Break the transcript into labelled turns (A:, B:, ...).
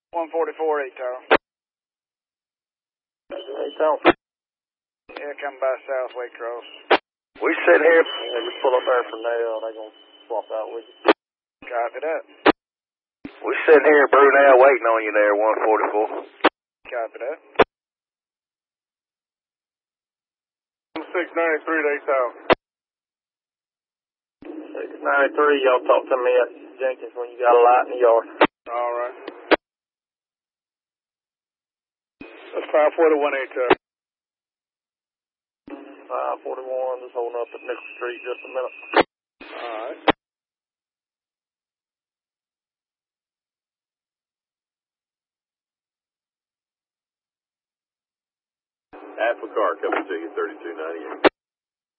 A: 144, 8 Tower.
B: 8 Tower.
A: Yeah, come by South Waycross.
B: We sit here. Yeah, just pull up there for now. They gonna swap out with you.
A: Copy that.
B: We sitting here at Brunel waiting on you there, 144.
A: Copy that.
B: 693 8 Tower. 693, y'all talk to me at Jenkins when you got a light in the yard.
A: All right. That's 541 8 Tower.
B: 541, just holding up at Nickel Street just a minute.
A: Alright.
B: Alpha car coming to you, 3298.